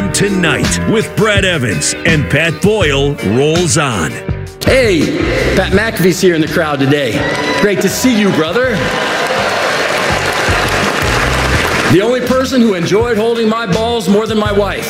BetMGM Tonight with Brad Evans and Pat Boyle rolls on. Hey, Pat McAfee's here in the crowd today. Great to see you, brother. The only person who enjoyed holding my balls more than my wife.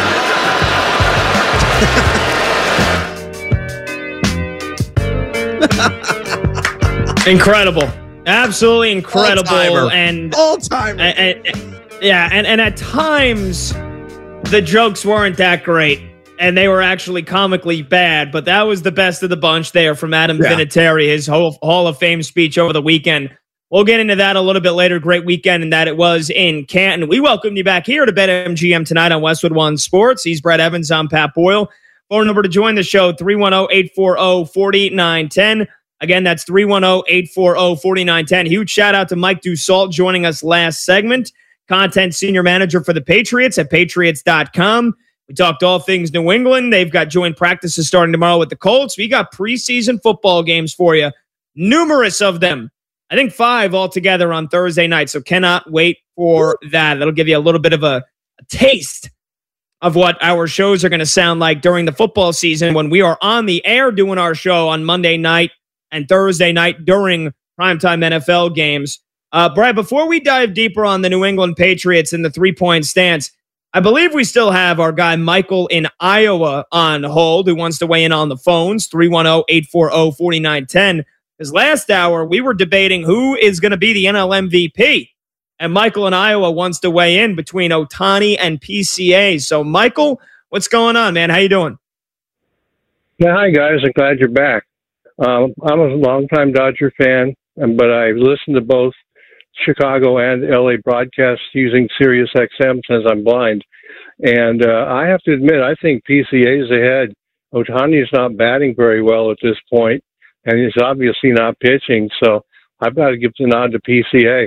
Incredible. Absolutely incredible. All-timer. And at times, the jokes weren't that great. And they were actually comically bad, but that was the best of the bunch there from Adam Vinatieri, his Hall of Fame speech over the weekend. We'll get into that a little bit later. Great weekend, and that it was in Canton. We welcome you back here to BetMGM Tonight on Westwood One Sports. He's Brad Evans. I'm Pat Boyle. Phone number to join the show, 310-840-4910. Again, that's 310-840-4910. Huge shout out to Mike Dussault joining us last segment. Content Senior Manager for the Patriots at Patriots.com. We talked all things New England. They've got joint practices starting tomorrow with the Colts. We got preseason football games for you. Numerous of them. I think 5 altogether on Thursday night. So cannot wait for that. That'll give you a little bit of a taste of what our shows are going to sound like during the football season when we are on the air doing our show on Monday night and Thursday night during primetime NFL games. Brad, before we dive deeper on the New England Patriots and the 3-point stance, I believe we still have our guy Michael in Iowa on hold who wants to weigh in on the phones, 310-840-4910. Because last hour, we were debating who is going to be the NL MVP. And Michael in Iowa wants to weigh in between Ohtani and PCA. So, Michael, what's going on, man? How you doing? Yeah, hi, guys. I'm glad you're back. I'm a longtime Dodger fan, but I listen to both Chicago and LA broadcasts using Sirius XM since I'm blind. And I have to admit, I think PCA is ahead. Ohtani is not batting very well at this point, and he's obviously not pitching. So I've got to give the nod to PCA.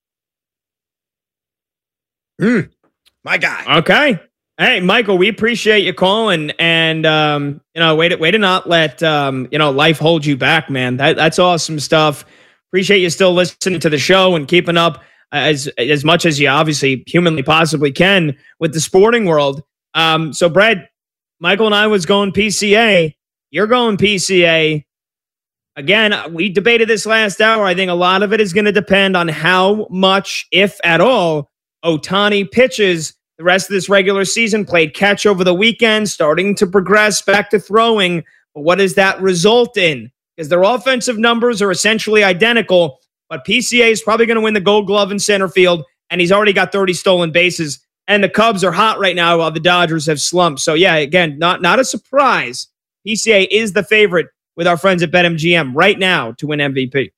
My guy. Okay. Hey, Michael, we appreciate you calling, and way to not let life hold you back, man. That's awesome stuff. Appreciate you still listening to the show and keeping up as much as you obviously humanly possibly can with the sporting world. So, Brad, Michael and I was going PCA. You're going PCA. Again, we debated this last hour. I think a lot of it is going to depend on how much, if at all, Ohtani pitches the rest of this regular season. Played catch over the weekend, starting to progress back to throwing. But what does that result in? Because their offensive numbers are essentially identical, but PCA is probably going to win the Gold Glove in center field, and he's already got 30 stolen bases. And the Cubs are hot right now while the Dodgers have slumped. So, yeah, again, not a surprise. PCA is the favorite with our friends at BetMGM right now to win MVP.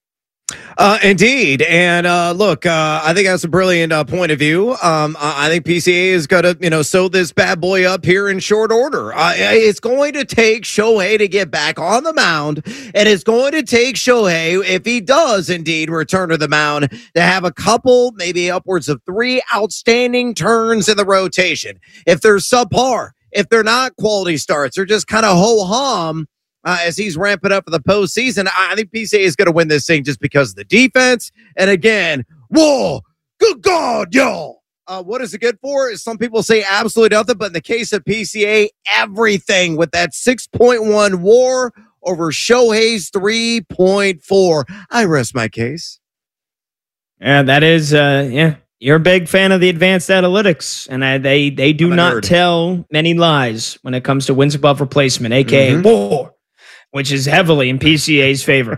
Indeed. And look, I think that's a brilliant point of view. I think PCA is going to, sew this bad boy up here in short order. It's going to take Shohei to get back on the mound, and it's going to take Shohei, if he does indeed return to the mound, to have a couple, maybe upwards of 3 outstanding turns in the rotation. If they're subpar, if they're not quality starts, or just kind of ho-hum, as he's ramping up for the postseason, I think PCA is going to win this thing just because of the defense. And again, whoa, good God, y'all. What is it good for? Some people say absolutely nothing, but in the case of PCA, everything with that 6.1 WAR over Shohei's 3.4. I rest my case. Yeah, that is, you're a big fan of the advanced analytics, and they do not tell many lies when it comes to wins above replacement, a.k.a. WAR, which is heavily in PCA's favor.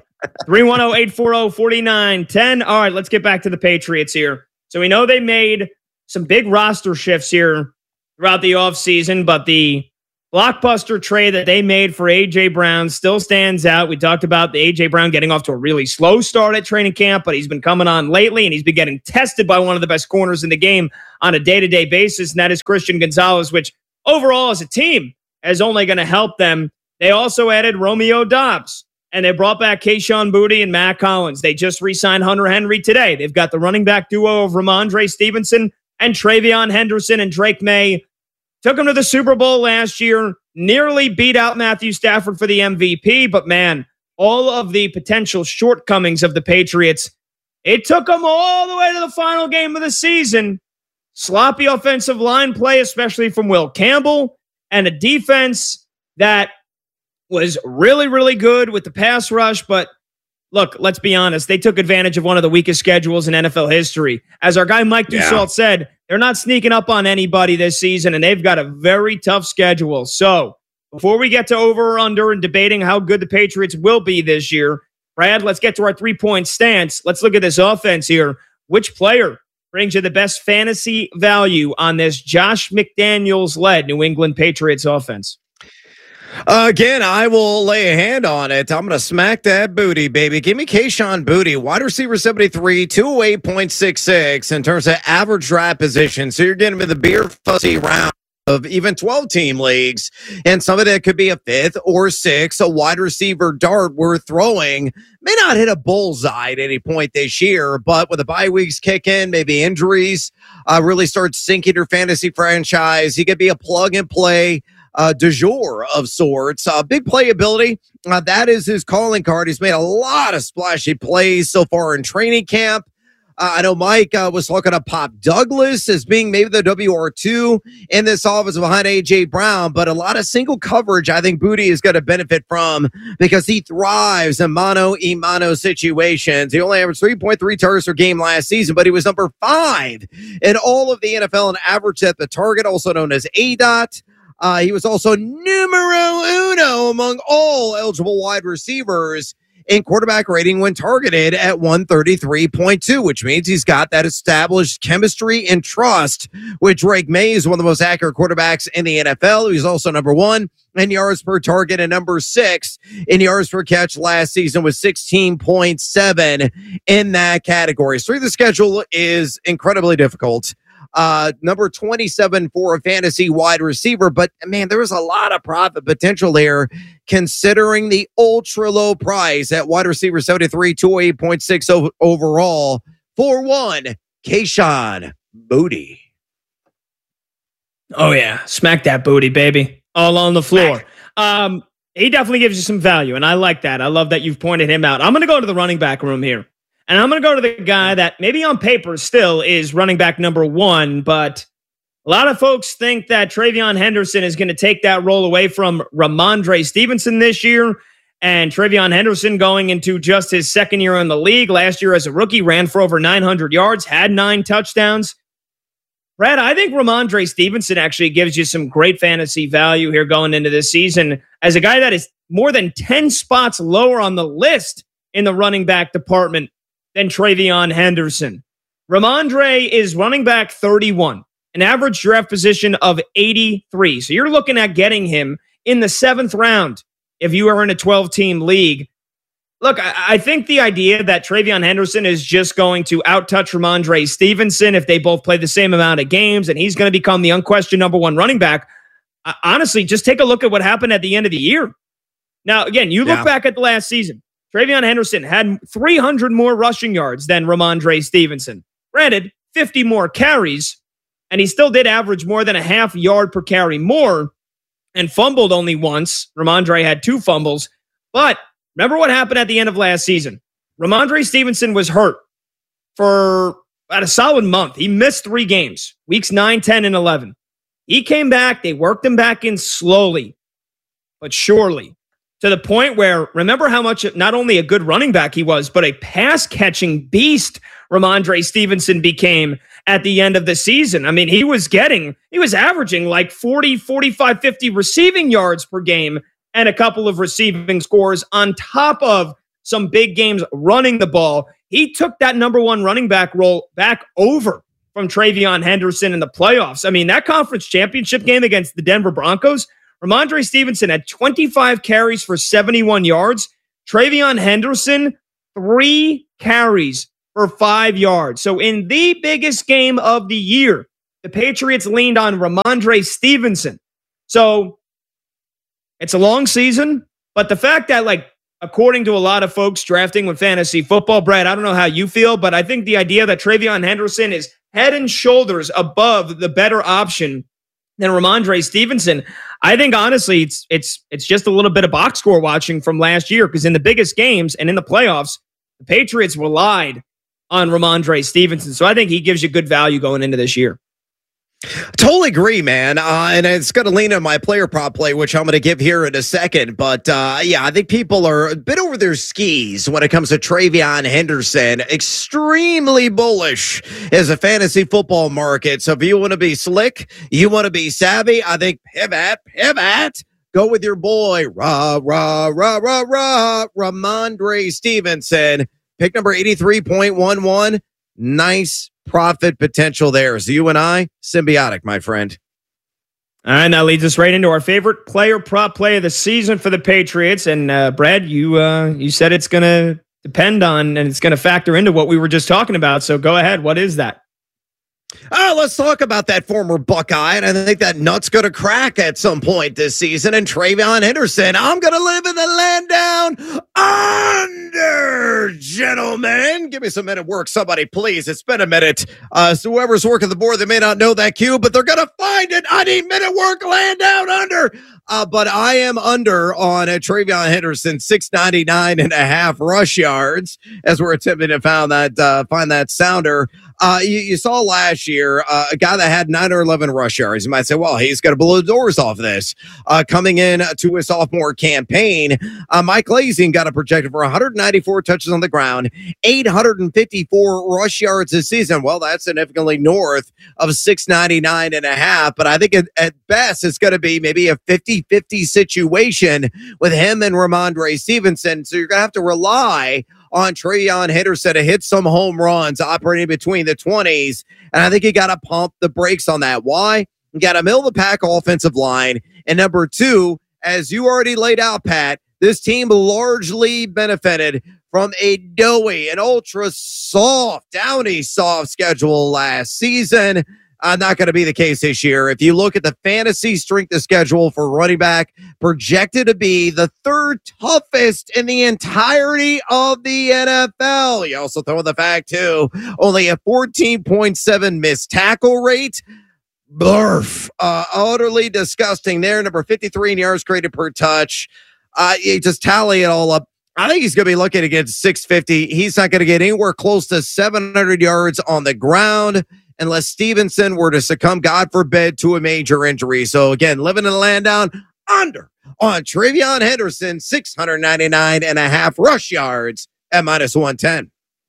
310-840-4910. All right, let's get back to the Patriots here. So we know they made some big roster shifts here throughout the offseason, but the blockbuster trade that they made for A.J. Brown still stands out. We talked about the A.J. Brown getting off to a really slow start at training camp, but he's been coming on lately, and he's been getting tested by one of the best corners in the game on a day-to-day basis, and that is Christian Gonzalez, which overall as a team is only going to help them. They also added Romeo Doubs, and they brought back Kayshon Boutte and Matt Collins. They just re-signed Hunter Henry today. They've got the running back duo of Ramondre Stevenson and Travion Henderson, and Drake May took him to the Super Bowl last year, nearly beat out Matthew Stafford for the MVP, but man, all of the potential shortcomings of the Patriots, it took them all the way to the final game of the season. sloppy offensive line play, especially from Will Campbell, and a defense that was really, really good with the pass rush. But look, let's be honest. They took advantage of one of the weakest schedules in NFL history. As our guy Mike Dussault said, they're not sneaking up on anybody this season, and they've got a very tough schedule. So before we get to over or under and debating how good the Patriots will be this year, Brad, let's get to our 3-point stance. Let's look at this offense here. Which player brings you the best fantasy value on this Josh McDaniels-led New England Patriots offense? Again, I will lay a hand on it. I'm going to smack that booty, baby. Give me Kayshon Boutte, wide receiver 73, 208.66 in terms of average draft position. So you're getting him in the beer fuzzy round of even 12-team leagues, and some of that could be a 5th or 6th. A wide receiver dart worth throwing. May not hit a bullseye at any point this year, but with the bye weeks kick in, maybe injuries really start sinking your fantasy franchise. He could be a plug-and-play du jour of sorts. Big playability. That is his calling card. He's made a lot of splashy plays so far in training camp. I know Mike was looking at Pop Douglas as being maybe the WR2 in this offense behind A.J. Brown, but a lot of single coverage I think Boutte is going to benefit from because he thrives in mano-a-mano situations. He only averaged 3.3 targets per game last season, but he was number 5 in all of the NFL in average at the target, also known as ADOT. He was also numero uno among all eligible wide receivers in quarterback rating when targeted at 133.2, which means he's got that established chemistry and trust with Drake Mays, one of the most accurate quarterbacks in the NFL. He's also number 1 in yards per target and number 6 in yards per catch last season with 16.7 in that category. So the schedule is incredibly difficult. Number 27 for a fantasy wide receiver, but man, there was a lot of profit potential there considering the ultra low price at wide receiver 73, 208.6 overall for one, Kayshon Boutte. Oh yeah. Smack that booty, baby. All on the floor. He definitely gives you some value, and I like that. I love that you've pointed him out. I'm going to go to the running back room here. And I'm going to go to the guy that maybe on paper still is running back number 1, but a lot of folks think that TreVeyon Henderson is going to take that role away from Ramondre Stevenson this year. And TreVeyon Henderson going into just his second year in the league. Last year as a rookie, ran for over 900 yards, had 9 touchdowns. Brad, I think Ramondre Stevenson actually gives you some great fantasy value here going into this season as a guy that is more than 10 spots lower on the list in the running back department than TreVeyon Henderson. Ramondre is running back 31, an average draft position of 83. So you're looking at getting him in the 7th round if you are in a 12-team league. Look, I think the idea that TreVeyon Henderson is just going to outtouch Ramondre Stevenson if they both play the same amount of games and he's going to become the unquestioned number 1 running back, honestly, just take a look at what happened at the end of the year. Now, again, you look back at the last season. TreVeyon Henderson had 300 more rushing yards than Ramondre Stevenson. Granted, 50 more carries, and he still did average more than a half yard per carry more and fumbled only once. Ramondre had 2 fumbles. But remember what happened at the end of last season. Ramondre Stevenson was hurt for about a solid month. He missed 3 games, weeks 9, 10, and 11. He came back. They worked him back in slowly, but surely. To the point where, remember how much not only a good running back he was, but a pass-catching beast Ramondre Stevenson became at the end of the season. I mean, he was averaging like 40, 45, 50 receiving yards per game and a couple of receiving scores on top of some big games running the ball. He took that number 1 running back role back over from TreVeyon Henderson in the playoffs. I mean, that conference championship game against the Denver Broncos, Ramondre Stevenson had 25 carries for 71 yards. TreVeyon Henderson, 3 carries for 5 yards. So in the biggest game of the year, the Patriots leaned on Ramondre Stevenson. So it's a long season, but the fact that, like, according to a lot of folks drafting with fantasy football, Brad, I don't know how you feel, but I think the idea that TreVeyon Henderson is head and shoulders above the better option than Ramondre Stevenson, I think honestly it's just a little bit of box score watching from last year, because in the biggest games and in the playoffs, the Patriots relied on Ramondre Stevenson. So I think he gives you good value going into this year. Totally agree, man. And it's going to lean on my player prop play, which I'm going to give here in a second. But yeah, I think people are a bit over their skis when it comes to TreVeyon Henderson. Extremely bullish as a fantasy football market. So if you want to be slick, you want to be savvy, I think pivot. Go with your boy, Ramondre Stevenson. Pick number 83.11. Nice profit potential there. So you and I, symbiotic, my friend. All right, that leads us right into our favorite player prop play of the season for the Patriots. And Brad, you said it's going to depend on and it's going to factor into what we were just talking about. So go ahead. What is that? Let's talk about that former Buckeye, and I think that nut's going to crack at some point this season. And TreVeyon Henderson, I'm going to live in the land down under, gentlemen. Give me some minute work, somebody, please. It's been a minute. So whoever's working the board, they may not know that cue, but they're going to find it. I need minute work, land down under. But I am under on TreVeyon Henderson, 699.5 rush yards, as we're attempting to find that sounder. You saw last year a guy that had 9 or 11 rush yards. You might say, well, he's going to blow the doors off this. Coming in to his sophomore campaign, Mike Lansing got a projected for 194 touches on the ground, 854 rush yards this season. Well, that's significantly north of 699.5. But I think at best it's going to be maybe a 50-50 situation with him and Ramondre Stevenson. So you're going to have to rely on TreVeyon Henderson to hit some home runs operating between the 20s. And I think you got to pump the brakes on that. Why? You got to mill the pack offensive line. And number two, as you already laid out, Pat, this team largely benefited from a doughy and ultra soft, downy soft schedule last season. Not going to be the case this year. If you look at the fantasy strength of schedule for running back, projected to be the third toughest in the entirety of the NFL. You also throw in the fact, too, only a 14.7 missed tackle rate. Barf. Utterly disgusting there. Number 53 in yards created per touch. You just tally it all up. I think he's going to be looking against 650. He's not going to get anywhere close to 700 yards on the ground unless Stevenson were to succumb, God forbid, to a major injury. So again, living in the land down under on TreVeyon Henderson, 699.5 rush yards at -110.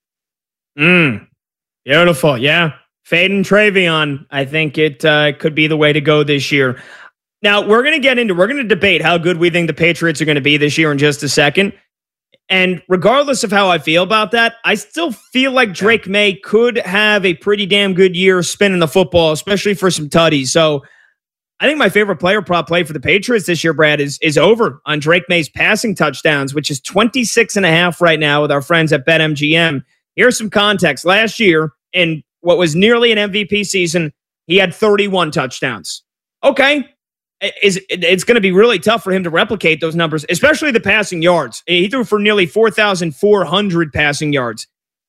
Beautiful. Yeah. Fading TreVeyon. I think it could be the way to go this year. Now we're going to debate how good we think the Patriots are going to be this year in just a second. And regardless of how I feel about that, I still feel like Drake May could have a pretty damn good year spinning the football, especially for some tutties. So I think my favorite player prop play for the Patriots this year, Brad, is over on Drake May's passing touchdowns, which is 26.5 right now with our friends at BetMGM. Here's some context. Last year, in what was nearly an MVP season, he had 31 touchdowns. Okay. It's going to be really tough for him to replicate those numbers, especially the passing yards. He threw for nearly 4,400 passing yards.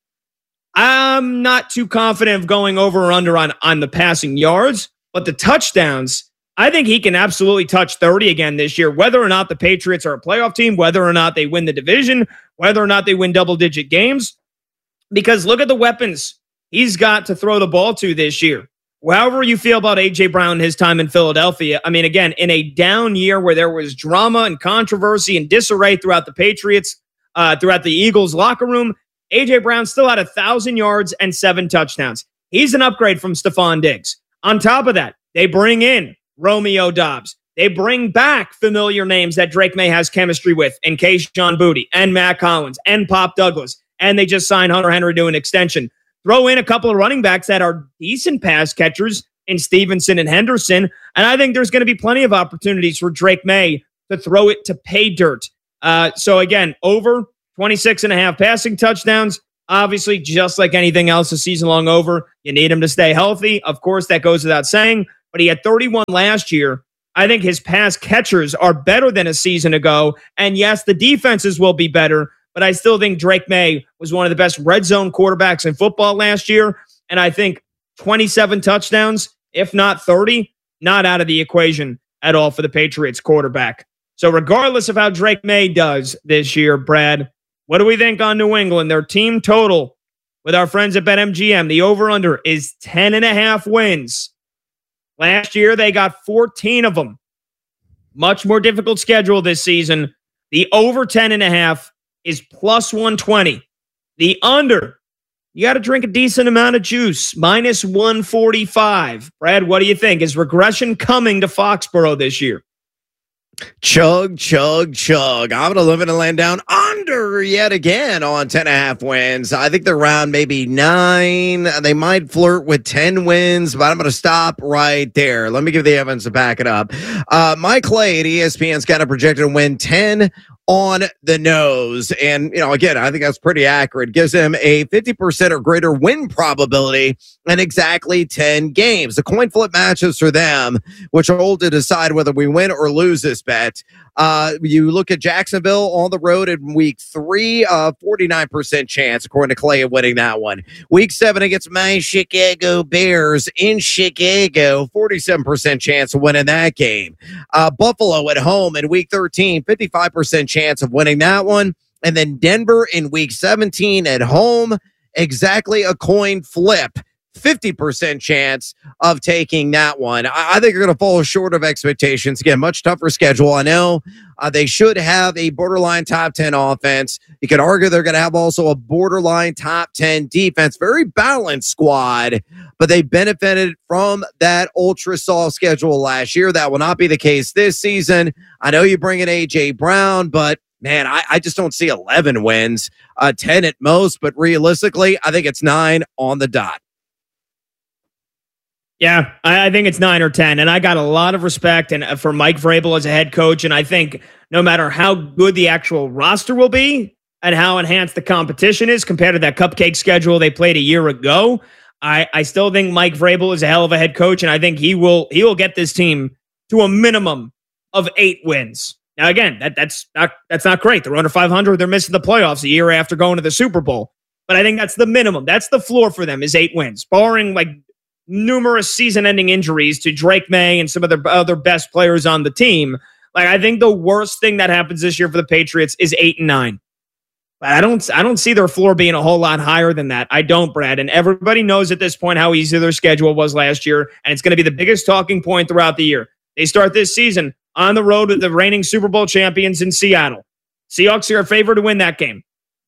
I'm not too confident of going over or under on the passing yards, but the touchdowns, I think he can absolutely touch 30 again this year, whether or not the Patriots are a playoff team, whether or not they win the division, whether or not they win double-digit games. Because look at the weapons he's got to throw the ball to this year. However you feel about A.J. Brown, his time in Philadelphia, I mean, again, in a down year where there was drama and controversy and disarray throughout the Patriots, throughout the Eagles locker room, A.J. Brown still had 1,000 yards and 7 touchdowns. He's an upgrade from Stephon Diggs. On top of that, they bring in Romeo Doubs. They bring back familiar names that Drake May has chemistry with in Kayshon Boutte and Matt Collins and Pop Douglas. And they just signed Hunter Henry to an extension. Throw in a couple of running backs that are decent pass catchers in Stevenson and Henderson, and I think there's going to be plenty of opportunities for Drake May to throw it to pay dirt. So again, over 26.5 passing touchdowns. Obviously, just like anything else a season long over, you need him to stay healthy. Of course, that goes without saying, but he had 31 last year. I think his pass catchers are better than a season ago, and yes, the defenses will be better, but I still think Drake May was one of the best red zone quarterbacks in football last year. And I think 27 touchdowns, if not 30, not out of the equation at all for the Patriots quarterback. So regardless of how Drake May does this year, Brad, what do we think on New England? Their team total with our friends at BetMGM, the over-under is 10.5 wins. Last year, they got 14 of them. Much more difficult schedule this season. The over 10.5 is plus 120. The under, you got to drink a decent amount of juice, minus 145. Brad, what do you think? Is regression coming to Foxborough this year? Chug, chug, chug. I'm going to live in and land down under yet again on 10.5 wins. I think they're around maybe 9. They might flirt with 10 wins, but I'm going to stop right there. Let me give the evidence to back it up. Mike Clay at ESPN's got a projected win 10 on the nose. And, again, I think that's pretty accurate. Gives him a 50% or greater win probability in exactly 10 games. The coin flip matches for them, which are all to decide whether we win or lose this bet. You look at Jacksonville on the road in week 3, 49% chance, according to Clay, of winning that one. Week 7 against my Chicago Bears in Chicago, 47% chance of winning that game. Buffalo at home in week 13, 55% chance of winning that one. And then Denver in week 17 at home, exactly a coin flip. 50% chance of taking that one. I think you're going to fall short of expectations. Again, much tougher schedule. I know they should have a borderline top 10 offense. You could argue they're going to have also a borderline top 10 defense. Very balanced squad, but they benefited from that ultra soft schedule last year. That will not be the case this season. I know you bring in A.J. Brown, but man, I just don't see 11 wins, 10 at most. But realistically, I think it's 9 on the dot. Yeah, I think it's 9 or 10, and I got a lot of respect for Mike Vrabel as a head coach, and I think no matter how good the actual roster will be and how enhanced the competition is compared to that cupcake schedule they played a year ago, I still think Mike Vrabel is a hell of a head coach, and I think he will get this team to a minimum of 8 wins. Now, again, that's not great. They're under 500. They're missing the playoffs a year after going to the Super Bowl, but I think that's the minimum. That's the floor for them is 8 wins, barring like numerous season-ending injuries to Drake May and some of the other best players on the team. Like, I think the worst thing that happens this year for the Patriots is 8 and 9. But I don't see their floor being a whole lot higher than that. I don't, Brad. And everybody knows at this point how easy their schedule was last year, and it's going to be the biggest talking point throughout the year. They start this season on the road with the reigning Super Bowl champions in Seattle. Seahawks are a favorite to win that game.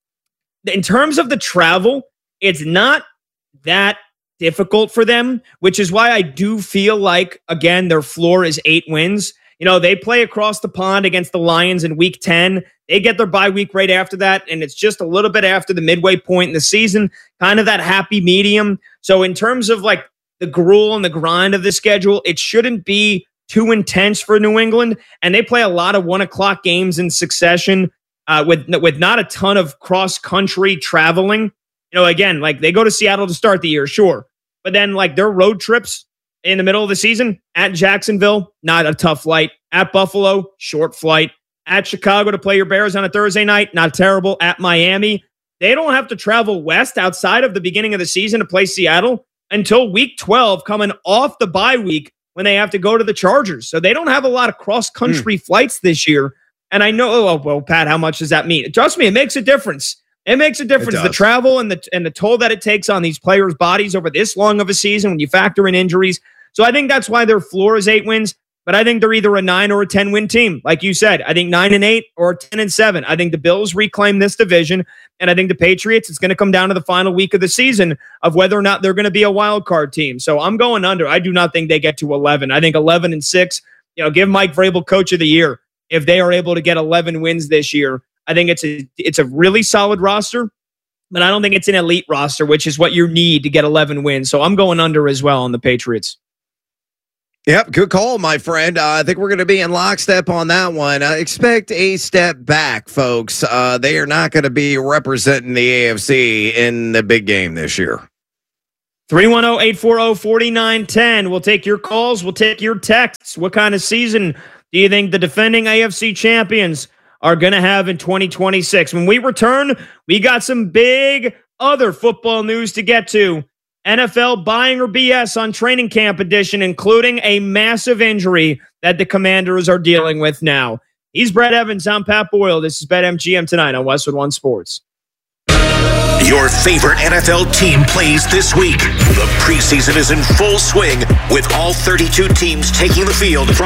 In terms of the travel, it's not that difficult for them, which is why I do feel like, again, their floor is 8 wins. They play across the pond against the Lions in week 10. They get their bye week right after that, and it's just a little bit after the midway point in the season, kind of that happy medium. So in terms of like the gruel and the grind of the schedule, it shouldn't be too intense for New England, and they play a lot of 1 o'clock games in succession with not a ton of cross-country traveling. Again, like they go to Seattle to start the year, sure. But then like their road trips in the middle of the season at Jacksonville, not a tough flight. At Buffalo, short flight. At Chicago to play your Bears on a Thursday night, not terrible. At Miami, they don't have to travel west outside of the beginning of the season to play Seattle until week 12 coming off the bye week when they have to go to the Chargers. So they don't have a lot of cross-country flights this year. And I know, well, Pat, how much does that mean? Trust me, it makes a difference. It makes a difference. The travel and the toll that it takes on these players' bodies over this long of a season when you factor in injuries. So I think that's why their floor is 8 wins, but I think they're either a 9 or a 10 win team. Like you said, I think 9 and 8 or 10 and 7. I think the Bills reclaim this division, and I think the Patriots, it's going to come down to the final week of the season of whether or not they're going to be a wild card team. So I'm going under. I do not think they get to 11. I think 11 and 6, give Mike Vrabel coach of the year if they are able to get 11 wins this year. I think it's a really solid roster, but I don't think it's an elite roster, which is what you need to get 11 wins. So I'm going under as well on the Patriots. Yep, good call, my friend. I think we're going to be in lockstep on that one. Expect a step back, folks. They are not going to be representing the AFC in the big game this year. 310-840-4910. We'll take your calls. We'll take your texts. What kind of season do you think the defending AFC champions are going to have in 2026? When we return, we got some big other football news to get to. NFL buying or BS on training camp edition, including a massive injury that the Commanders are dealing with now. He's Brett Evans. I'm Pat Boyle. This is BetMGM tonight on Westwood One Sports. Your favorite NFL team plays this week. The preseason is in full swing, with all 32 teams taking the field from